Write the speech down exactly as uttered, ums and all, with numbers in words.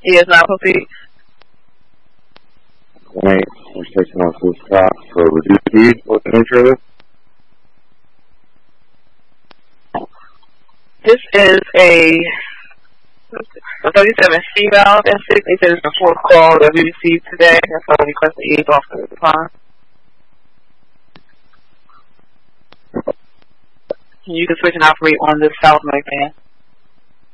Yes, now proceed. Right. We're taking off this stop for reduced speed. What's the nature of it? This is a thirty-seven female and six. They said it's the fourth call that we received today. That's why we request the ease off of the time. You can switch and operate on this South Lake van.